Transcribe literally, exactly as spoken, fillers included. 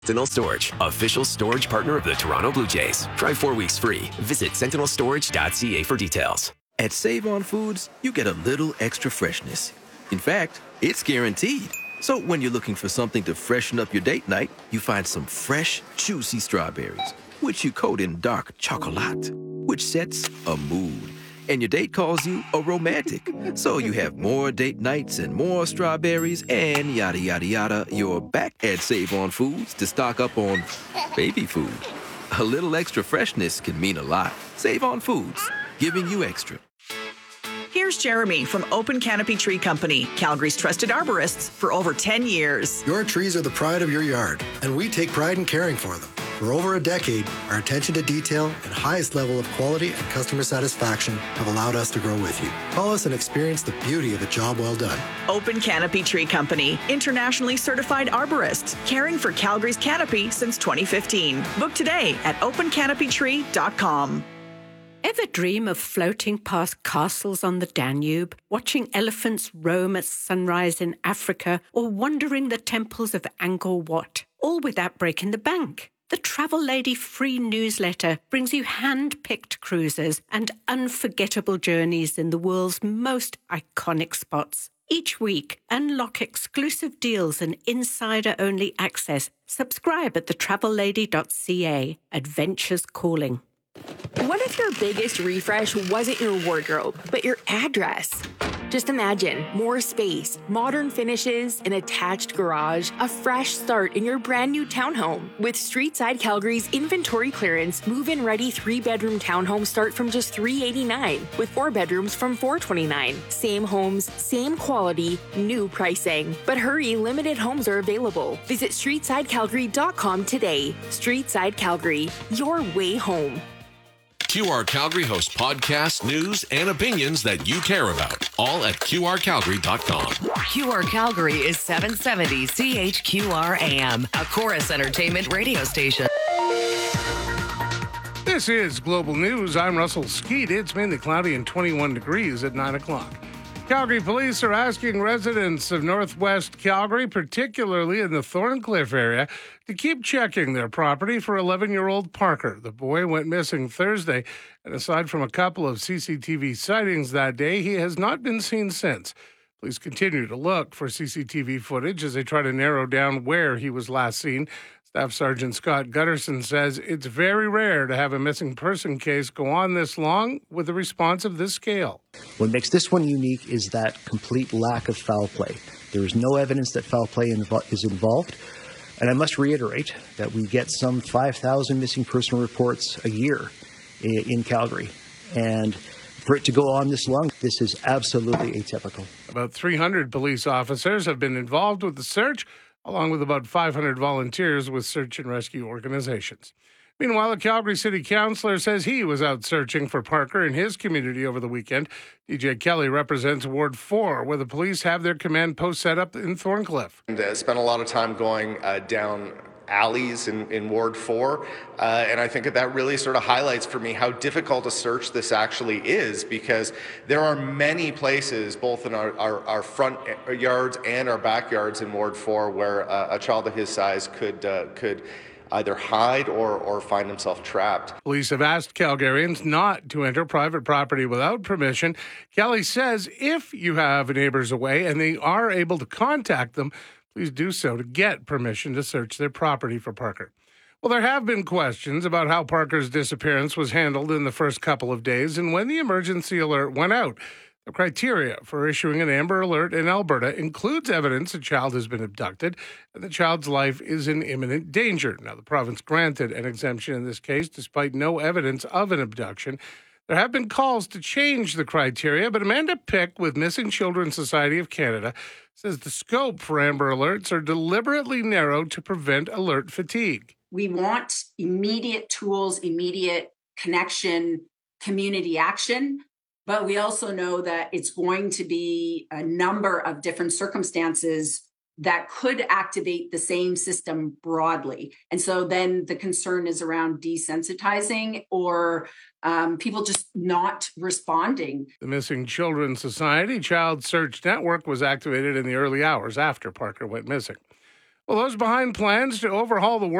Sentinel Storage, official storage partner of the Toronto Blue Jays. Try four weeks free. Visit sentinel storage dot c a for details. At Save On Foods, you get a little extra freshness. In fact, it's guaranteed. So when you're looking for something to freshen up your date night, you find some fresh, juicy strawberries, which you coat in dark chocolate, which sets a mood. And your date calls you a romantic. So you have more date nights and more strawberries and yada, yada, yada. You're back at Save On Foods to stock up on baby food. A little extra freshness can mean a lot. Save On Foods, giving you extra. Here's Jeremy from Open Canopy Tree Company, Calgary's trusted arborists for over ten years. Your trees are the pride of your yard, and we take pride in caring for them. For over a decade, our attention to detail and highest level of quality and customer satisfaction have allowed us to grow with you. Call us and experience the beauty of a job well done. Open Canopy Tree Company, internationally certified arborists, caring for Calgary's canopy since twenty fifteen. Book today at open canopy tree dot com. Ever dream of floating past castles on the Danube, watching elephants roam at sunrise in Africa, or wandering the temples of Angkor Wat, all without breaking the bank? The Travel Lady free newsletter brings you hand-picked cruises and unforgettable journeys in the world's most iconic spots. Each week, unlock exclusive deals and insider-only access. Subscribe at the travel lady dot c a. Adventures calling. What if your biggest refresh wasn't your wardrobe, but your address? Just imagine more space, modern finishes, an attached garage, a fresh start in your brand new townhome. With Streetside Calgary's inventory clearance, move-in ready three-bedroom townhomes start from just three hundred eighty-nine dollars, with four bedrooms from four hundred twenty-nine dollars. Same homes, same quality, new pricing. But hurry, limited homes are available. Visit streetside calgary dot com today. Streetside Calgary, your way home. Q R Calgary hosts podcasts, news, and opinions that you care about, all at q r calgary dot com. Q R Calgary is seven seventy C H Q R A M, a Chorus Entertainment radio station. This is Global News. I'm Russell Skeet. It's mainly cloudy and twenty-one degrees at nine o'clock. Calgary police are asking residents of Northwest Calgary, particularly in the Thorncliffe area, to keep checking their property for eleven-year-old Parker. The boy went missing Thursday, and aside from a couple of C C T V sightings that day, he has not been seen since. Police continue to look for C C T V footage as they try to narrow down where he was last seen. Staff Sergeant Scott Gutterson says it's very rare to have a missing person case go on this long with a response of this scale. What makes this one unique is that complete lack of foul play. There is no evidence that foul play invo- is involved. And I must reiterate that we get some five thousand missing person reports a year in, in Calgary. And for it to go on this long, this is absolutely atypical. About three hundred police officers have been involved with the search, along with about five hundred volunteers with search and rescue organizations. Meanwhile, a Calgary City Councillor says he was out searching for Parker in his community over the weekend. D J Kelly represents Ward four, where the police have their command post set up in Thorncliffe. And uh, spent a lot of time going uh, down alleys in, in Ward four, uh, and I think that that really sort of highlights for me how difficult a search this actually is, because there are many places, both in our, our, our front yards and our backyards in Ward four, where uh, a child of his size could uh, could either hide or, or find himself trapped. Police have asked Calgarians not to enter private property without permission. Kelly says if you have neighbors away and they are able to contact them, please do so to get permission to search their property for Parker. Well, there have been questions about how Parker's disappearance was handled in the first couple of days and when the emergency alert went out. The criteria for issuing an Amber Alert in Alberta includes evidence a child has been abducted and the child's life is in imminent danger. Now, the province granted an exemption in this case despite no evidence of an abduction. There have been calls to change the criteria, but Amanda Pick with Missing Children Society of Canada says the scope for Amber Alerts are deliberately narrowed to prevent alert fatigue. We want immediate tools, immediate connection, community action, but we also know that it's going to be a number of different circumstances that could activate the same system broadly. And so then the concern is around desensitizing or um, people just not responding. The Missing Children Society Child Search Network was activated in the early hours after Parker went missing. Well, those behind plans to overhaul the